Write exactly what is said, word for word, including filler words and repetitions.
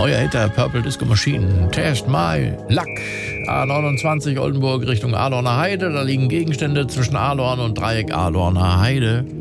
Neuer Hit der Purple Disco Machine. Test My Luck. A neunundzwanzig Oldenburg Richtung Adorner Heide. Da liegen Gegenstände zwischen Adorn und Dreieck Adorner Heide.